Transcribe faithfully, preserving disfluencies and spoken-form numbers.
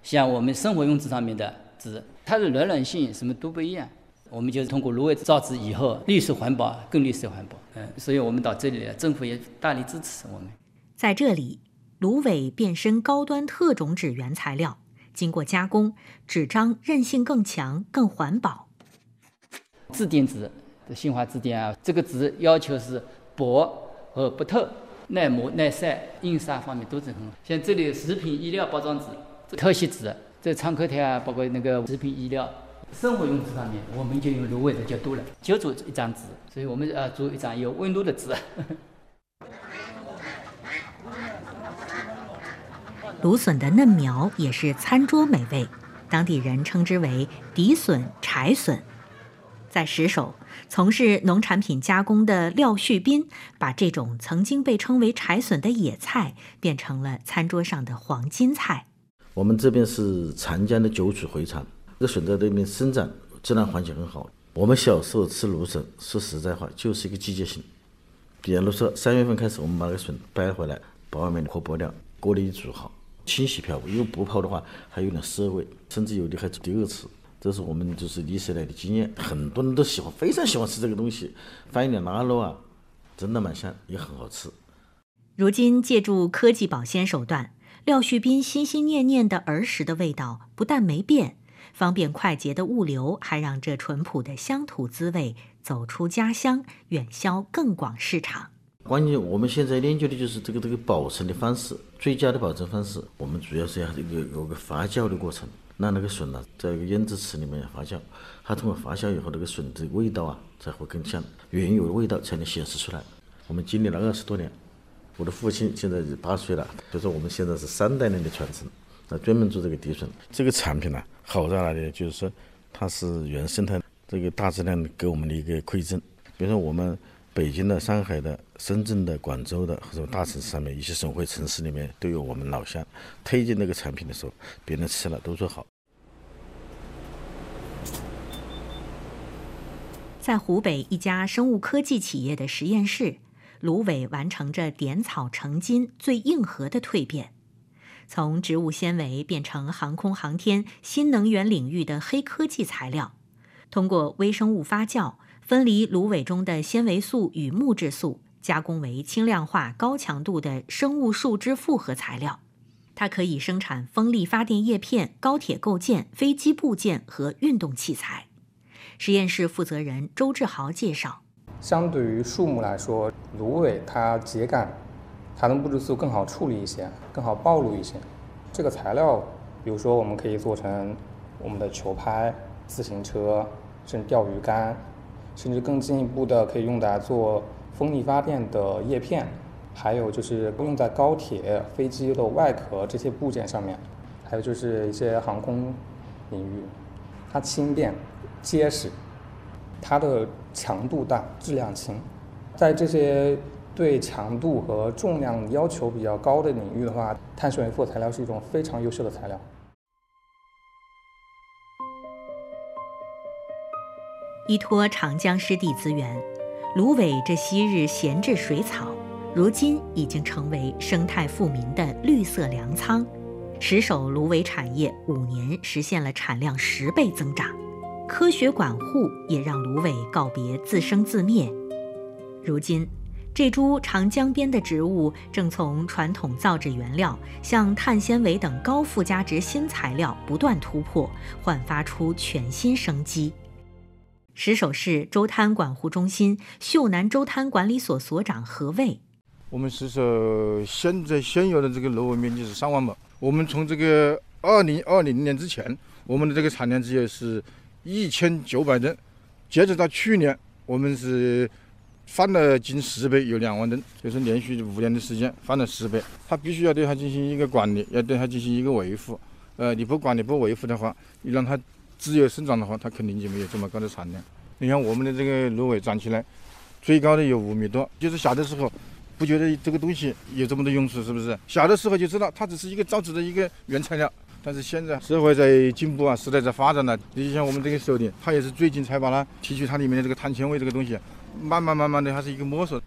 像我们生活用纸上面的纸，它的软软性什么都不一样。我们就是通过芦苇造纸以后，绿色环保，更绿色环保。嗯，所以我们到这里来，政府也大力支持我们。 在这里，芦苇变身高端特种纸原材料，经过加工，纸张韧性更强，更环保。 自定纸的新华字典啊，这个纸要求是薄和不透，耐磨耐晒，印刷方面都是很好。像这里食品医疗包装纸、特写纸，这创可贴啊，包括那个食品医疗、生活用纸上面，我们就用芦苇的就多了，就做一张纸，所以我们呃做一张有温度的纸。 芦笋的嫩苗也是餐桌美味，当地人称之为底笋、柴笋。在石首，从事农产品加工的廖旭斌，把这种曾经被称为柴笋的野菜，变成了餐桌上的黄金菜。 我们这边是长江的九曲回潮，这个笋在这边生长，自然环境很好。我们小时候吃芦笋，说实在话，就是一个季节性。比如说三月份开始，我们把那个笋掰回来，把外面的壳剥掉，锅里一煮好，清洗漂，因为不泡的话还有点涩味，甚至有的还第二次。这是我们就是历史来的经验，很多人都喜欢，非常喜欢吃这个东西，放一点腊肉啊，真的蛮香，也很好吃。 如今借助科技保鲜手段，廖旭斌心心念念的儿时的味道不但没变，方便快捷的物流，还让这淳朴的乡土滋味走出家乡，远销更广市场。 关键我们现在研究的就是这个这个保存的方式，最佳的保存方式，我们主要是要这个有个发酵的过程。让那个笋呢、啊，在一个腌制池里面发酵，它通过发酵以后，那个笋的味道啊才会更香，原有的味道才能显示出来。我们经历了二十多年，我的父亲现在八岁了，所以说我们现在是三代人的传承，那专门做这个底笋。这个产品呢、啊，好在哪里？就是说它是原生态，这个大自然给我们的一个馈赠。比如说我们北京的、上海的、深圳的、广州的或者大城市上面一些省会城市里面都有我们老乡推荐那个产品的时候，别人吃了都说好。 在湖北一家生物科技企业的实验室，芦苇完成着点草成金最硬核的蜕变，从植物纤维变成航空航天、新能源领域的黑科技材料。通过微生物发酵，分离芦苇中的纤维素与木质素，加工为轻量化、高强度的生物树脂复合材料。它可以生产风力发电叶片、高铁构件、飞机部件和运动器材。实验室负责人周志豪介绍， 相对于树木来说，芦苇它秸秆它的木质素更好处理一些，更好暴露一些。这个材料比如说我们可以做成我们的球拍、自行车，甚至钓鱼竿，甚至更进一步的可以用来做风力发电的叶片，还有就是用在高铁、飞机的外壳这些部件上面，还有就是一些航空领域。它轻便结实，它的强度大，质量轻。在这些对强度和重量要求比较高的领域的话，碳纤维复合材料是一种非常优秀的材料。 依托长江湿地资源，芦苇这昔日闲置水草，如今已经成为生态富民的绿色粮仓。石首芦苇产业五年实现了产量十倍增长，科学管护也让芦苇告别自生自灭。如今，这株长江边的植物正从传统造纸原料向碳纤维等高附加值新材料不断突破，焕发出全新生机。石首市周滩管护中心秀南周滩管理所所长何卫， 我们石首现在现有的这个芦苇面积是三万亩，我们从这个二零二零年之前，我们的这个产量只有是一千九百吨，截止到去年，我们是翻了近十倍，有两万吨，就是连续五年的时间翻了十倍。它必须要对它进行一个管理，要对它进行一个维护。呃，你不管理不维护的话，你让它自由生长的话，它肯定就没有这么高的产量。你看我们的这个芦苇长起来，最高的有五米多，就是小的时候不觉得这个东西有这么多用处，是不是？小的时候就知道它只是一个造纸的一个原材料。但是现在社会在进步啊，时代在发展了。你像我们这个手顶，它也是最近才把它提取它里面的这个碳纤维这个东西，慢慢慢慢的它是一个摸索。